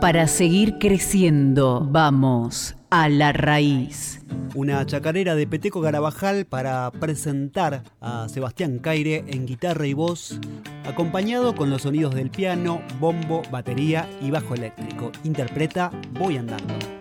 Para seguir creciendo, vamos a la raíz. Una chacarera de Peteco Garabajal para presentar a Sebastián Caire en guitarra y voz, acompañado con los sonidos del piano, bombo, batería y bajo eléctrico. Interpreta Voy Andando.